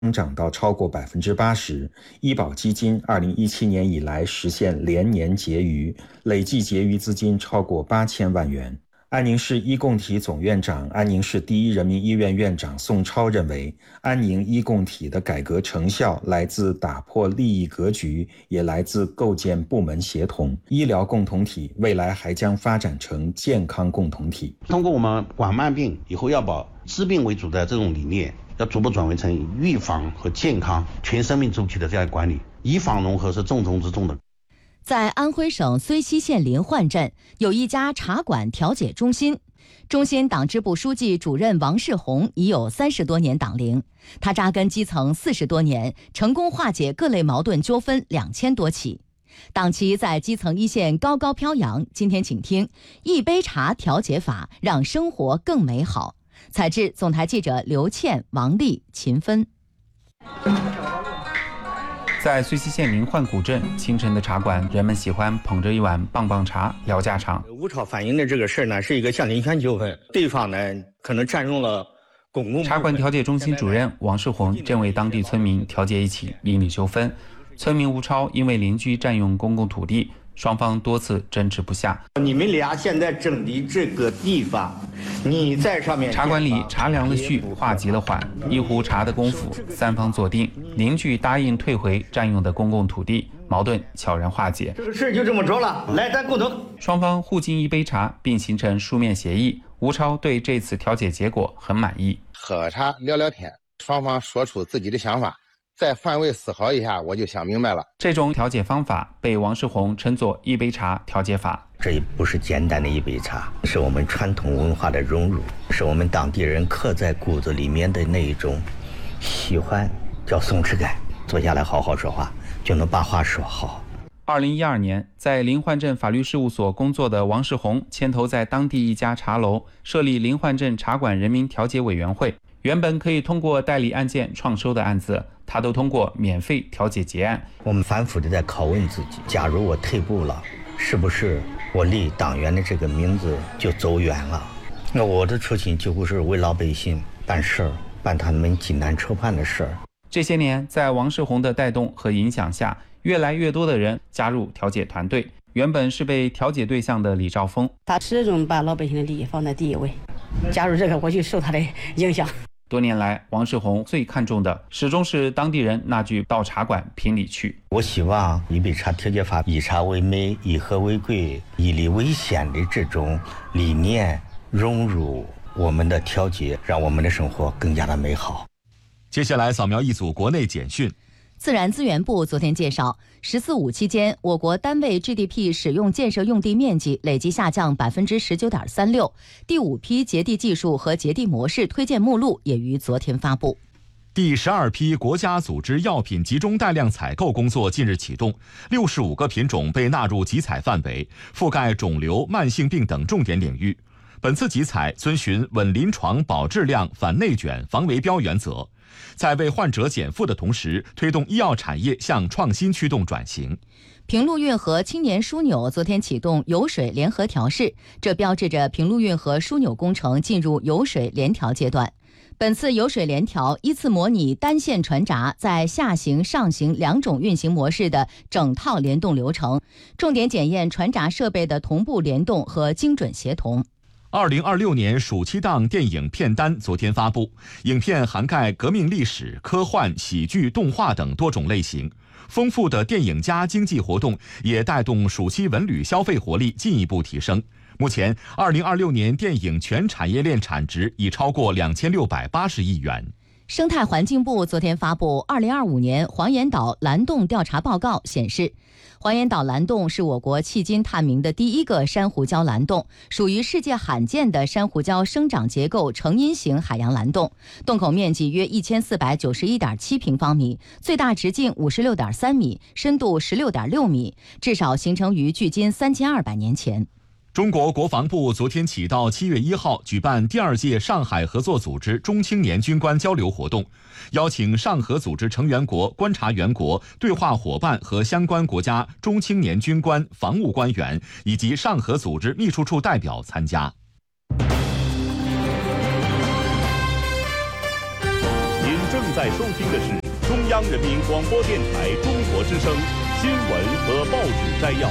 增长到超过80%，医保基金2017年以来实现连年结余，累计结余资金超过8000万元。安宁市医共体总院长、安宁市第一人民医院院长宋超认为，安宁医共体的改革成效来自打破利益格局，也来自构建部门协同。医疗共同体未来还将发展成健康共同体。 通过我们管慢病以后要保治病为主的这种理念，要逐步转为成预防和健康全生命周期的这样管理，医防融合是重中之重的。 在安徽省睢溪县临焕镇有一家茶馆调解中心，中心党支部书记主任王世红已有30多年党龄，他扎根基层40多年，成功化解各类矛盾纠纷2000多起。党旗在基层一线高高飘扬。今天请听一杯茶调解法，让生活更美好。采制总台记者刘倩、王丽、秦芬。 在睢溪县临焕古镇，清晨的茶馆，人们喜欢捧着一碗棒棒茶聊家常。 吴超反映的这个事呢，是一个向林权纠纷，对方呢可能占用了公共。 茶馆调解中心主任王世红正为当地村民调解一起邻里纠纷。村民吴超因为邻居占用公共土地，双方多次争执不下。 你们俩现在争的这个地方，你在上面。 茶馆里茶凉了续，话急了缓，一壶茶的功夫，三方坐定，邻居答应退回占用的公共土地，矛盾悄然化解。 这个事就这么着了，来，咱共同。 双方互敬一杯茶，并形成书面协议。吴超对这次调解结果很满意。 喝茶聊聊天，双方说出自己的想法。再换位思考一下，我就想明白了。 这种调解方法被王世红称作一杯茶调解法。 这不是简单的一杯茶，是我们传统文化的融入，是我们当地人刻在骨子里面的那一种喜欢，叫松弛感。坐下来好好说话，就能把话说好。 2012年，在临焕镇法律事务所工作的王世红牵头在当地一家茶楼设立临焕镇茶馆人民调解委员会。原本可以通过代理案件创收的案子，他都通过免费调解结案。 我们反复的在拷问自己，假如我退步了，是不是我离党员的这个名字就走远了？那我的初心几乎是为老百姓办事儿，办他们济难愁盼的事儿。 这些年，在王世红的带动和影响下，越来越多的人加入调解团队。原本是被调解对象的李兆峰， 他始终把老百姓的利益放在第一位。加入这个，我就受他的影响。 多年来，王世红最看重的始终是当地人那句到茶馆评理去。 我希望一杯茶调解法以茶为美，以和为贵，以理为先的这种理念融入我们的调解，让我们的生活更加的美好。 接下来扫描一组国内简讯。 自然资源部昨天介绍，“14·5”期间，我国单位 GDP 使用建设用地面积累计下降19.36%。第5批节地技术和节地模式推荐目录也于昨天发布。 第12批国家组织药品集中带量采购工作近日启动，65个品种被纳入集采范围，覆盖肿瘤、慢性病等重点领域。本次集采遵循稳临床、保质量、反内卷、防围标原则，在为患者减负的同时，推动医药产业向创新驱动转型。 平陆运河青年枢纽昨天启动油水联合调试，这标志着平陆运河枢纽工程进入油水联调阶段。本次油水联调依次模拟单线船闸在下行、上行两种运行模式的整套联动流程，重点检验船闸设备的同步联动和精准协同。 2026年暑期档电影片单昨天发布，影片涵盖革命历史、科幻、喜剧、动画等多种类型。丰富的电影加经济活动也带动暑期文旅消费活力进一步提升。目前，2026年电影全产业链产值已超过2680亿元。 生态环境部昨天发布2025年黄岩岛蓝洞调查报告，显示黄岩岛蓝洞是我国迄今探明的第一个珊瑚礁蓝洞，属于世界罕见的珊瑚礁生长结构成因型海洋蓝洞，洞口面积约1491.7平方米，最大直径56.3米，深度16.6米，至少形成于距今3200年前。 中国国防部昨天起到7月1号举办第2届上海合作组织中青年军官交流活动，邀请上合组织成员国、观察员国、对话伙伴和相关国家中青年军官、防务官员以及上合组织秘书处代表参加。 饮鸩在收听的是中央人民广播电台中国之声新闻和报纸摘要。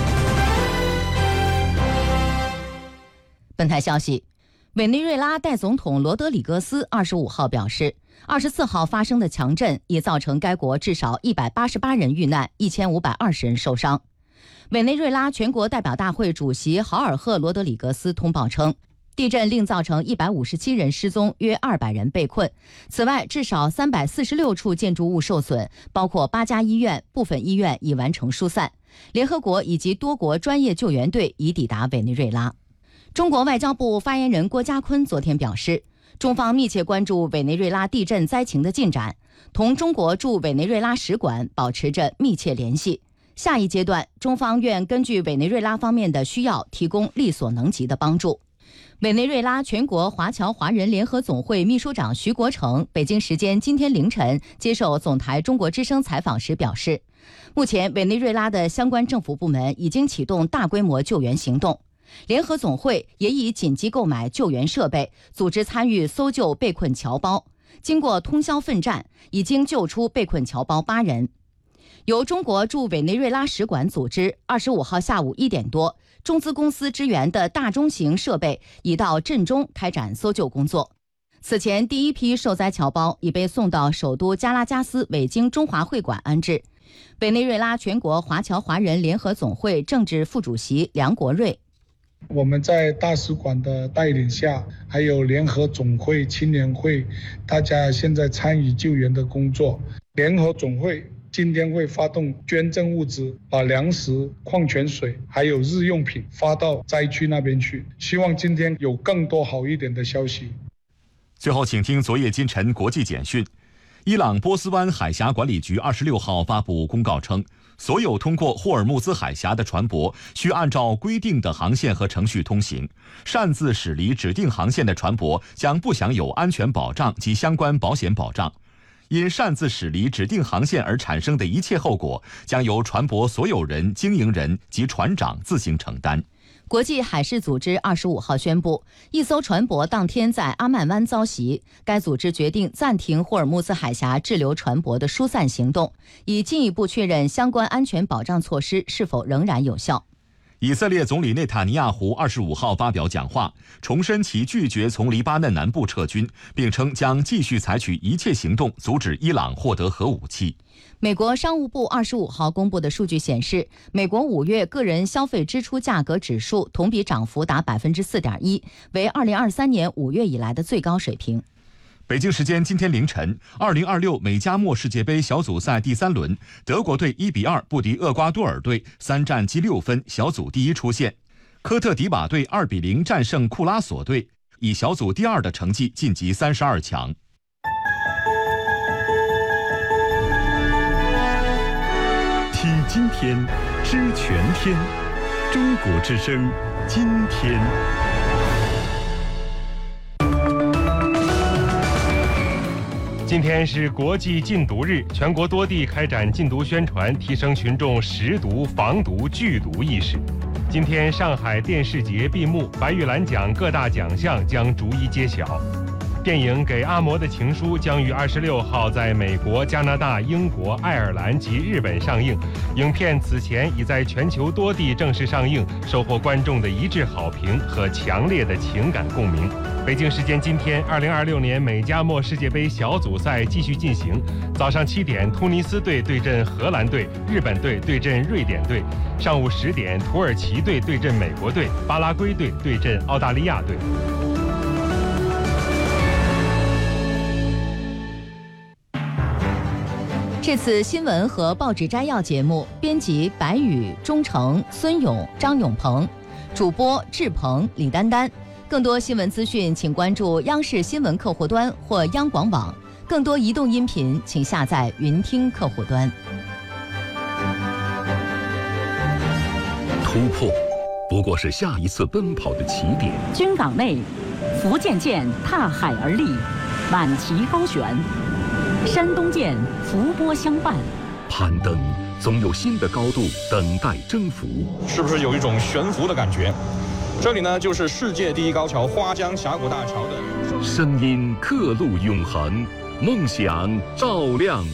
本台消息，委内瑞拉代总统罗德里戈斯25号表示，24号发生的强震已造成该国至少188人遇难，1520人受伤。委内瑞拉全国代表大会主席豪尔赫·罗德里戈斯通报称，地震另造成157人失踪，约200人被困。此外，至少346处建筑物受损，包括8家医院，部分医院已完成疏散。联合国以及多国专业救援队已抵达委内瑞拉。中国外交部发言人郭家坤昨天表示，中方密切关注委内瑞拉地震灾情的进展，同中国驻委内瑞拉使馆保持着密切联系。下一阶段，中方愿根据委内瑞拉方面的需要，提供力所能及的帮助。委内瑞拉全国华侨华人联合总会秘书长徐国成北京时间今天凌晨接受总台中国之声采访时表示，目前委内瑞拉的相关政府部门已经启动大规模救援行动，联合总会也已紧急购买救援设备，组织参与搜救被困侨胞。经过通宵奋战，已经救出被困侨胞8人。由中国驻委内瑞拉使馆组织25号下午1点多，中资公司支援的大中型设备已到震中开展搜救工作。此前，第一批受灾侨胞已被送到首都加拉加斯伪京中华会馆安置。委内瑞拉全国华侨华人联合总会政治副主席梁国瑞， 我们在大使馆的带领下，还有联合总会、青年会，大家现在参与救援的工作。联合总会今天会发动捐赠物资，把粮食、矿泉水还有日用品发到灾区那边去，希望今天有更多好一点的消息。 最后请听昨夜今晨国际简讯。伊朗波斯湾海峡管理局26号发布公告称，所有通过霍尔木兹海峡的船舶需按照规定的航线和程序通行，擅自驶离指定航线的船舶将不享有安全保障及相关保险保障。因擅自驶离指定航线而产生的一切后果，将由船舶所有人、经营人及船长自行承担。 国际海事组织25号宣布，一艘船舶当天在阿曼湾遭袭，该组织决定暂停霍尔木兹海峡滞留船舶的疏散行动，以进一步确认相关安全保障措施是否仍然有效。 以色列总理内塔尼亚胡25号发表讲话，重申其拒绝从黎巴嫩南部撤军，并称将继续采取一切行动阻止伊朗获得核武器。 美国商务部25号公布的数据显示，美国5月个人消费支出价格指数同比涨幅达 4.1%， 为2023年5月以来的最高水平。 北京时间今天凌晨，2026美加墨世界杯小组赛第3轮，德国队1-2不敌厄瓜多尔队，3战积6分，小组第一出线。科特迪瓦队2-0战胜库拉索队，以小组第2的成绩晋级32强。 听今天，知全天，中国之声，今天。 今天是国际禁毒日，全国多地开展禁毒宣传，提升群众识毒、防毒、拒毒意识。今天上海电视节闭幕，白玉兰奖各大奖项将逐一揭晓。电影《给阿嬷的情书》将于26号在美国、加拿大、英国、爱尔兰及日本上映。影片此前已在全球多地正式上映，收获观众的一致好评和强烈的情感共鸣。北京时间今天，2026年美加墨世界杯小组赛继续进行。早上7点，突尼斯队对阵荷兰队，日本队对阵瑞典队；上午10点，土耳其队对阵美国队，巴拉圭队对阵澳大利亚队。 这次新闻和报纸摘要节目，编辑白宇、钟诚、孙勇、张永鹏，主播志鹏、李丹丹。更多新闻资讯，请关注央视新闻客户端或央广网。更多移动音频，请下载云听客户端。 突破，不过是下一次奔跑的起点。 军港内，福建舰踏海而立，满旗高悬。山东舰伏波相伴， 攀登总有新的高度等待征服， 是不是有一种悬浮的感觉？这里呢，就是世界第一高桥花江峡谷大桥的声音刻录永恒， 梦想照亮